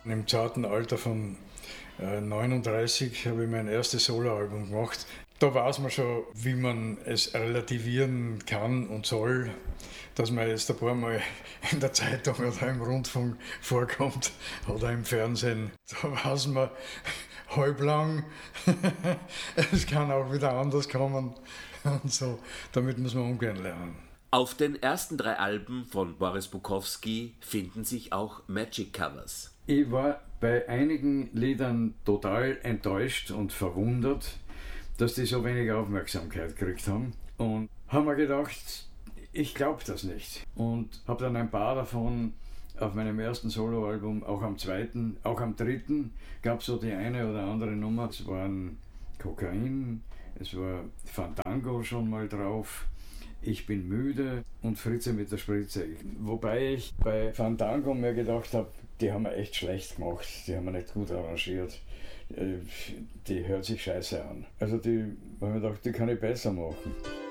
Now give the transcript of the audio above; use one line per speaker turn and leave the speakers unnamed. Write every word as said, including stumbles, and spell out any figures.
Im zarten Alter von äh, neununddreißig habe ich mein erstes Soloalbum gemacht. Da weiß man schon, wie man es relativieren kann und soll, dass man jetzt ein paar Mal in der Zeitung oder im Rundfunk vorkommt oder im Fernsehen. Da weiß man halblang, es kann auch wieder anders kommen und so. Damit muss man umgehen lernen.
Auf den ersten drei Alben von Boris Bukowski finden sich auch Magic-Covers.
Ich war bei einigen Liedern total enttäuscht und verwundert, dass die so wenig Aufmerksamkeit gekriegt haben. Und haben mir gedacht, ich glaube das nicht. Und habe dann ein paar davon auf meinem ersten Soloalbum, auch am zweiten, auch am dritten, gab es so die eine oder andere Nummer. Es waren Kokain, es war Fandango schon mal drauf, Ich bin müde und Fritze mit der Spritze. Wobei ich bei Fandango mir gedacht habe, die haben wir echt schlecht gemacht, die haben wir nicht gut arrangiert. Die hört sich scheiße an. Also die, habe ich mir gedacht, die kann ich besser machen.